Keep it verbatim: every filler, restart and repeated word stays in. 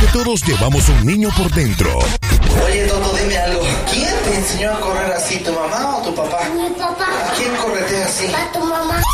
que todos llevamos un niño por dentro. Oye, Toto, dime algo. ¿Quién te enseñó a correr así, tu mamá o tu papá? Mi papá. ¿A quién corretea así? A tu mamá.